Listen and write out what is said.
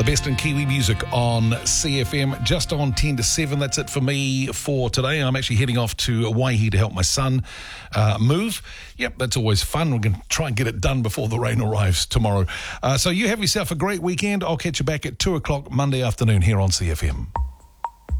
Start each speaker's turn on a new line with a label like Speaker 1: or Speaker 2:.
Speaker 1: The best in Kiwi music on CFM, just on 10 to 7. That's it for me for today. I'm actually heading off to Waihi to help my son move. Yep, that's always fun. We're going to try and get it done before the rain arrives tomorrow. So you have yourself a great weekend. I'll catch you back at 2 o'clock Monday afternoon here on CFM.